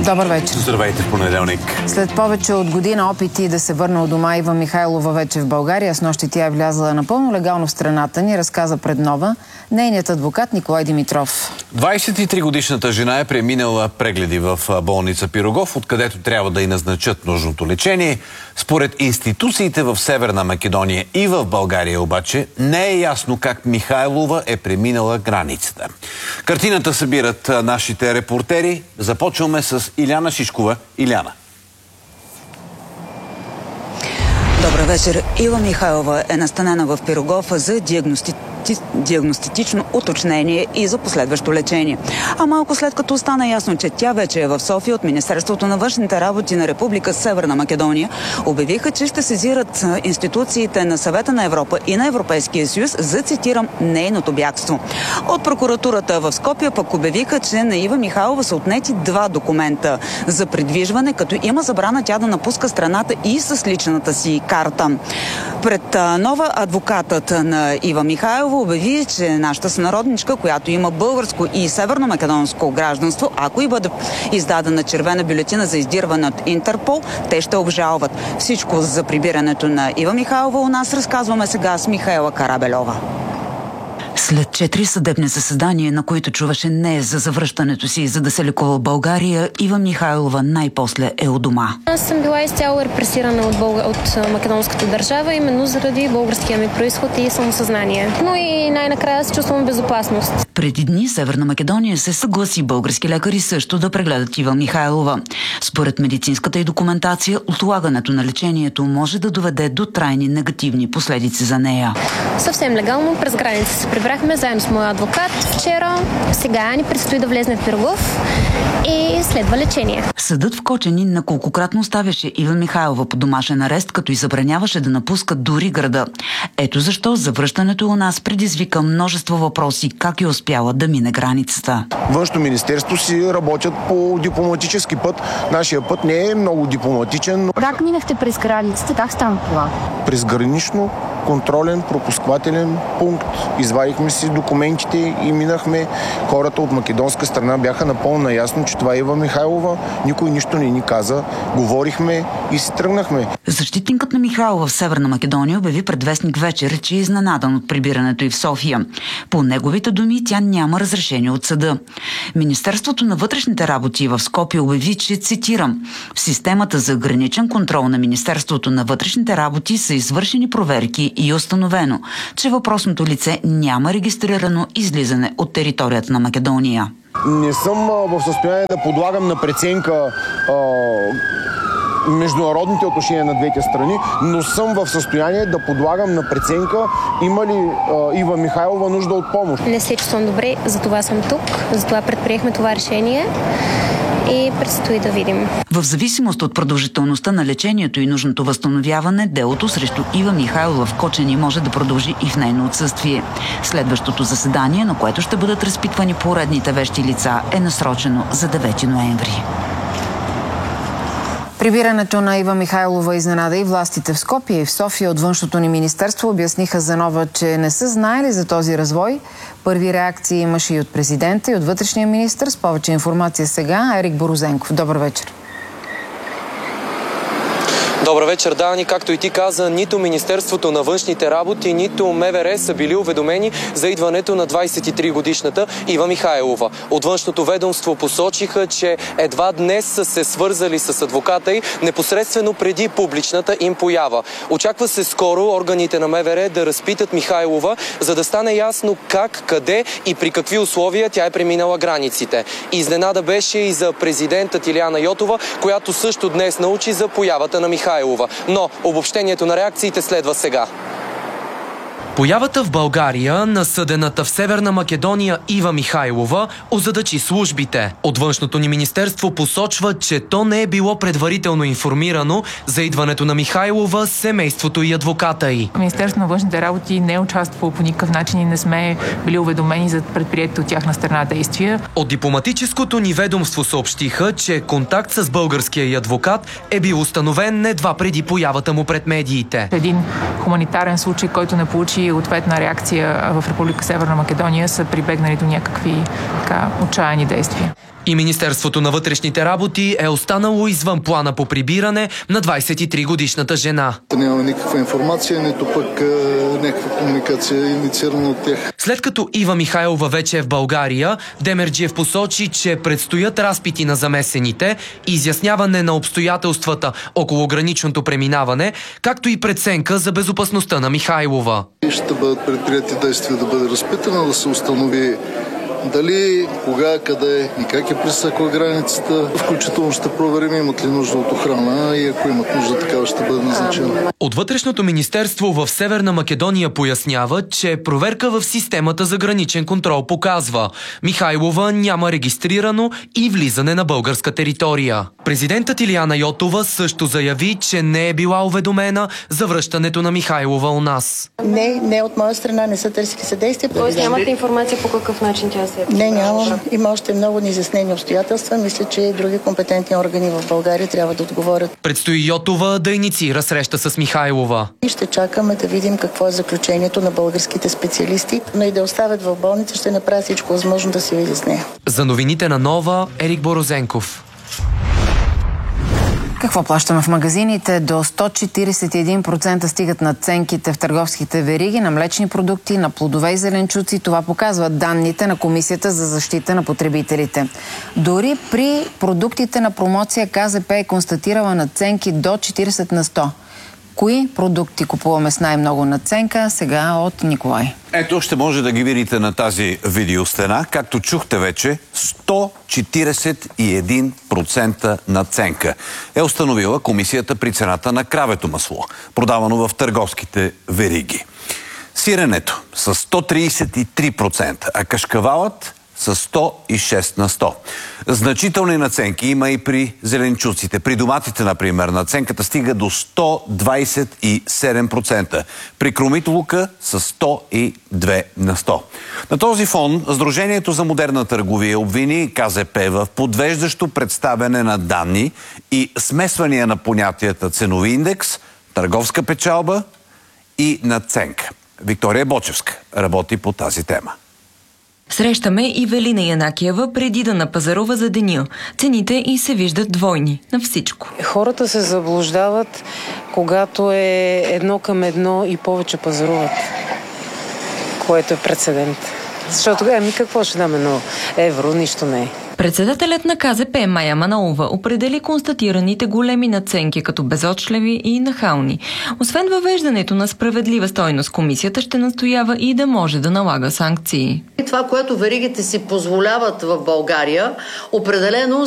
Добър вечер. Здравейте в понеделник. След повече от година опити да се върне у дома Ива Михайлова вече в България, снощи тя е влязла напълно легално в страната ни, разказа пред Нова нейният адвокат Николай Димитров. 23-годишната жена е преминала прегледи в болница Пирогов, откъдето трябва да й назначат нужното лечение. Според институциите в Северна Македония и в България обаче не е ясно как Михайлова е преминала границата. Картината събират нашите репортери. Започваме с Иляна Шишкова. Иляна. Добър вечер. Ива Михайлова е настанена в Пирогов за диагностично уточнение и за последващо лечение. А малко след като стана ясно, че тя вече е в София, от Министерството на външните работи на Република Северна Македония обявиха, че ще сезират институциите на Съвета на Европа и на Европейския съюз за, цитирам, нейното бягство. От прокуратурата в Скопие пък обявиха, че на Ива Михайлова са отнети 2 документа за придвижване, като има забрана тя да напуска страната и с личната си карта. Пред Нова адвокатът на Ива Михайлова обяви, че нашата сънародничка, която има българско и северно-македонско гражданство, ако и бъде издадена червена бюлетина за издирване от Интерпол, те ще обжалват. Всичко за прибирането на Ива Михайлова у нас разказваме сега с Михаела Карабельова. След 4 съдебни заседания, на които чуваше не за завръщането си, за да се лекува в България, Ива Михайлова най-после е у дома. Аз съм била изцяло репресирана от македонската държава, именно заради българския ми произход и самосъзнание. Но и най-накрая се чувствам безопасност. Преди дни Северна Македония се съгласи български лекари също да прегледат Ива Михайлова. Според медицинската и документация, отлагането на лечението може да доведе до трайни негативни последици за нея. Съвсем легално през граница се прибрахме заедно с моя адвокат вчера. Сега ни предстои да влезне в Пирогов и следва лечение. Съдът в Кочанин неколкократно оставяше Ива Михайлова по домашен арест, като й забраняваше да напуска дори града. Ето защо завръщането у нас предизвика множество въпроси как е успяла да мине границата. Външно министерство си работят по дипломатически път. Нашия път не е много дипломатичен. Как минахте през границата? Как стана това? През гранично контролен пропусквателен пункт. Извадихме си документите и минахме. Хората от македонска страна бяха напълно наясно, че това е Ива Михайлова. Никой нищо не ни каза. Говорихме и си тръгнахме. Защитникът на Михайлова в Северна Македония обяви пред вестник Вечер, че е изненадан от прибирането й в София. По неговите думи, тя няма разрешение от съда. Министерството на вътрешните работи в Скопие обяви, че, цитирам, в системата за граничен контрол на Министерството на вътрешните работи са извършени проверки и е установено, че въпросното лице няма регистрирано излизане от територията на Македония. Не съм в състояние да подлагам на преценка международните отношения на двете страни, но съм в състояние да подлагам на преценка има ли Ива Михайлова нужда от помощ. Не се чувствам добре, затова съм тук, затова предприехме това решение и предстои да видим. В зависимост от продължителността на лечението и нужното възстановяване, делото срещу Ива Михайлова в Кочани може да продължи и в нейно отсъствие. Следващото заседание, на което ще бъдат разпитвани поредните вещи лица, е насрочено за 9 ноември. Прибирането на Ива Михайлова изненада и властите в Скопие и в София. От външното ни министерство обясниха за Нова, че не са знаели за този развой. Първи реакции имаше и от президента, и от вътрешния министър. С повече информация сега Ерик Борозенков. Добър вечер. Добър вечер, Дани. Както и ти каза, нито Министерството на външните работи, нито МВР са били уведомени за идването на 23-годишната Ива Михайлова. От външното ведомство посочиха, че едва днес са се свързали с адвоката й непосредствено преди публичната им поява. Очаква се скоро органите на МВР да разпитат Михайлова, за да стане ясно как, къде и при какви условия тя е преминала границите. Изненада беше и за президентът Илияна Йотова, която също днес научи за появата на Михайлова. Но обобщението на реакциите следва сега. Появата в България на съдената в Северна Македония Ива Михайлова озадачи службите. От външното ни министерство посочва, че то не е било предварително информирано за идването на Михайлова, семейството и адвоката й. Министерството на външните работи не е участвало по никакъв начин и не сме били уведомени за предприетите от тяхна страна действия. От дипломатическото ни ведомство съобщиха, че контакт с българския й адвокат е бил установен едва преди появата му пред медиите. Един хуманитарен случай, който не получи ответна реакция в Република Северна Македония, са прибегнали до някакви отчаяни действия. И Министерството на вътрешните работи е останало извън плана по прибиране на 23-годишната жена. Няма никаква информация, нито пък някаква комуникация инициирана от тях. След като Ива Михайлова вече е в България, Демерджиев посочи, че предстоят разпити на замесените, изясняване на обстоятелствата около граничното преминаване, както и преценка за безопасността на Михайлова. Ще бъдат предприяти действия да бъде разпитана, да се установи дали, кога, къде и как е пресекла границата. Включително ще проверим имат ли нужда от охрана и ако имат нужда, такава ще бъде назначена. От Вътрешното министерство в Северна Македония пояснява, че проверка в системата за граничен контрол показва: Михайлова няма регистрирано и влизане на българска територия. Президентът Илияна Йотова също заяви, че не е била уведомена за връщането на Михайлова у нас. Не от моя страна не са търсили съдействие. Тоест нямате информация по какъв начин тя се е? Не, нямам. Има още много неизяснени обстоятелства. Мисля, че и други компетентни органи в България трябва да отговорят. Предстои Йотова да инициира среща с Михайлова. И ще чакаме да видим какво е заключението на българските специалисти, но и да оставят в болница, ще направя всичко възможно да се види с нея. За новините на Нова, Ерик Борозенков. Какво плащаме в магазините? До 141% стигат надценките в търговските вериги на млечни продукти, на плодове и зеленчуци. Това показват данните на Комисията за защита на потребителите. Дори при продуктите на промоция КЗП е констатирала надценки до 40%. Кои продукти купуваме с най-много надценка? Сега от Николай. Ето, ще може да ги видите на тази видеостена. Както чухте вече, 141% надценка е установила комисията при цената на кравето масло, продавано в търговските вериги. Сиренето с 133%, а кашкавалът с 106%. Значителни надценки има и при зеленчуците. При доматите, например, надценката стига до 127%. При кромит-лука с 102%. На този фон Сдружението за модерна търговия обвини КЗП в подвеждащо представяне на данни и смесвания на понятията ценови индекс, търговска печалба и надценка. Виктория Бочевска работи по тази тема. Срещаме и Велина Янакиева преди да напазарува за деня. Цените и се виждат двойни на всичко. Хората се заблуждават, когато е 1:1 и повече пазаруват, което е прецедент. Защото какво ще даме на евро, нищо не е. Председателят на КЗП Майя Манолова определи констатираните големи надценки като безочлеви и нахални. Освен въвеждането на справедлива стойност, комисията ще настоява и да може да налага санкции. Това, което веригите си позволяват в България, определено